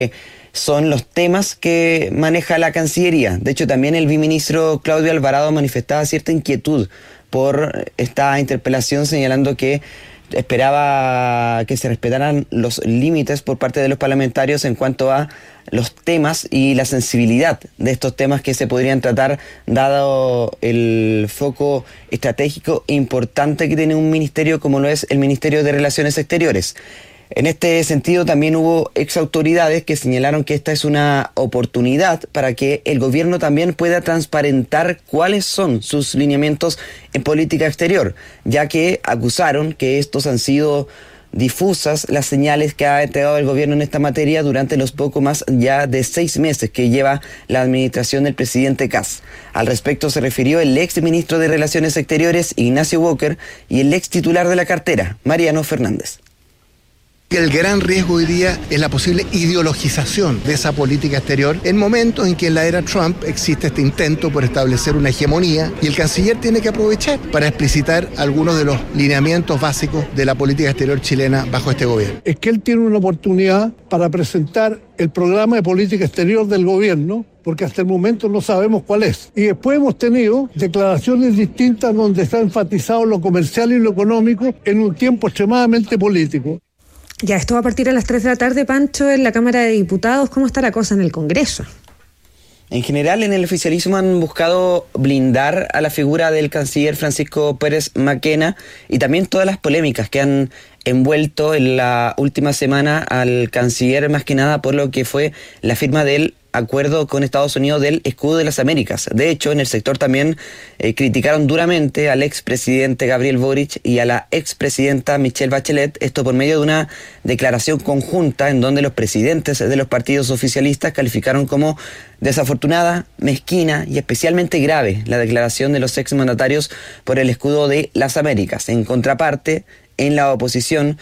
son los temas que maneja la Cancillería. De hecho, también el viceministro Claudio Alvarado manifestaba cierta inquietud por esta interpelación, señalando que esperaba que se respetaran los límites por parte de los parlamentarios en cuanto a los temas y la sensibilidad de estos temas que se podrían tratar, dado el foco estratégico importante que tiene un ministerio como lo es el Ministerio de Relaciones Exteriores. En este sentido, también hubo exautoridades que señalaron que esta es una oportunidad para que el gobierno también pueda transparentar cuáles son sus lineamientos en política exterior, ya que acusaron que estos han sido difusas las señales que ha entregado el gobierno en esta materia durante los poco más ya de 6 meses que lleva la administración del presidente Kast. Al respecto se refirió el ex ministro de Relaciones Exteriores, Ignacio Walker, y el ex titular de la cartera, Mariano Fernández. El gran riesgo hoy día es la posible ideologización de esa política exterior en momentos en que en la era Trump existe este intento por establecer una hegemonía y el canciller tiene que aprovechar para explicitar algunos de los lineamientos básicos de la política exterior chilena bajo este gobierno. Es que él tiene una oportunidad para presentar el programa de política exterior del gobierno, porque hasta el momento no sabemos cuál es. Y después hemos tenido declaraciones distintas donde está enfatizado lo comercial y lo económico en un tiempo extremadamente político. Ya, esto va a partir a las 3 de la tarde, Pancho, en la Cámara de Diputados. ¿Cómo está la cosa en el Congreso? En general, en el oficialismo han buscado blindar a la figura del canciller Francisco Pérez Mackenna y también todas las polémicas que han envuelto en la última semana al canciller, más que nada por lo que fue la firma del acuerdo con Estados Unidos del Escudo de las Américas. De hecho, en el sector también criticaron duramente al expresidente Gabriel Boric y a la expresidenta Michelle Bachelet, esto por medio de una declaración conjunta en donde los presidentes de los partidos oficialistas calificaron como desafortunada, mezquina y especialmente grave la declaración de los exmandatarios por el Escudo de las Américas. En contraparte, en la oposición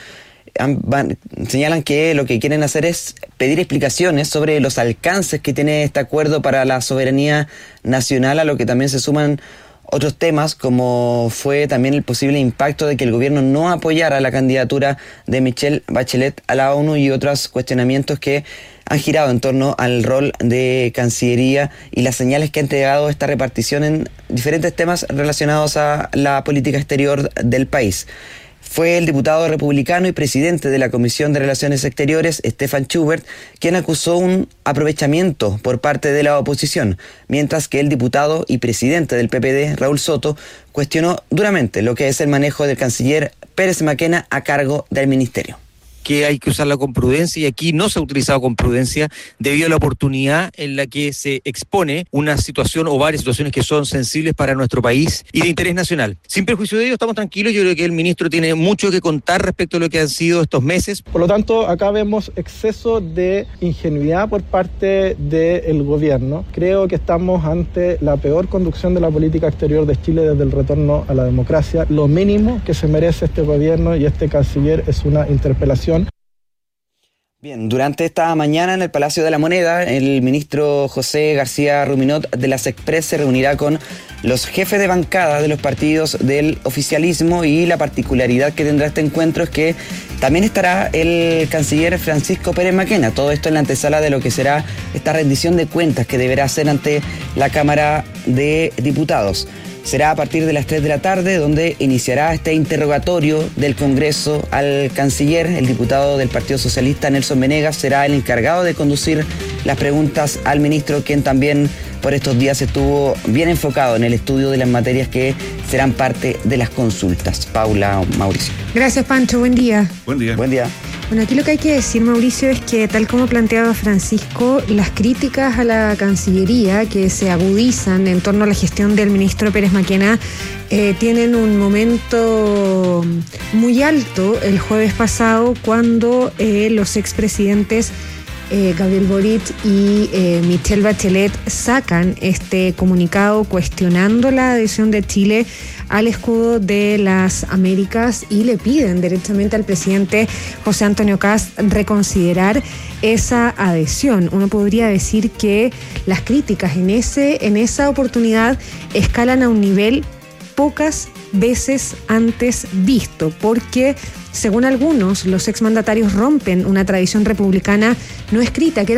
señalan que lo que quieren hacer es pedir explicaciones sobre los alcances que tiene este acuerdo para la soberanía nacional, a lo que también se suman otros temas, como fue también el posible impacto de que el gobierno no apoyara la candidatura de Michelle Bachelet a la ONU y otros cuestionamientos que han girado en torno al rol de Cancillería y las señales que ha entregado esta repartición en diferentes temas relacionados a la política exterior del país. Fue el diputado republicano y presidente de la Comisión de Relaciones Exteriores, Stefan Schubert, quien acusó un aprovechamiento por parte de la oposición, mientras que el diputado y presidente del PPD, Raúl Soto, cuestionó duramente lo que es el manejo del canciller Pérez Mackenna a cargo del ministerio. Que hay que usarla con prudencia y aquí no se ha utilizado con prudencia debido a la oportunidad en la que se expone una situación o varias situaciones que son sensibles para nuestro país y de interés nacional. Sin perjuicio de ello, estamos tranquilos. Yo creo que el ministro tiene mucho que contar respecto a lo que han sido estos meses. Por lo tanto, acá vemos exceso de ingenuidad por parte del gobierno. Creo que estamos ante la peor conducción de la política exterior de Chile desde el retorno a la democracia. Lo mínimo que se merece este gobierno y este canciller es una interpelación. Bien, durante esta mañana en el Palacio de la Moneda, el ministro José García Ruminot de las Express se reunirá con los jefes de bancada de los partidos del oficialismo y la particularidad que tendrá este encuentro es que también estará el canciller Francisco Pérez Mackenna. Todo esto en la antesala de lo que será esta rendición de cuentas que deberá hacer ante la Cámara de Diputados. Será a partir de las 3 de la tarde donde iniciará este interrogatorio del Congreso al canciller. El diputado del Partido Socialista, Nelson Venegas, será el encargado de conducir las preguntas al ministro, quien también por estos días estuvo bien enfocado en el estudio de las materias que serán parte de las consultas. Paula, Mauricio. Gracias, Pancho. Buen día. Buen día. Buen día. Bueno, aquí lo que hay que decir, Mauricio, es que tal como planteaba Francisco, las críticas a la Cancillería que se agudizan en torno a la gestión del ministro Pérez Mackenna tienen un momento muy alto el jueves pasado cuando los expresidentes Gabriel Boric y Michelle Bachelet sacan este comunicado cuestionando la adhesión de Chile al Escudo de las Américas y le piden directamente al presidente José Antonio Kast reconsiderar esa adhesión. Uno podría decir que las críticas en esa oportunidad escalan a un nivel pocas veces antes visto, porque Según algunos, los exmandatarios rompen una tradición republicana no escrita que era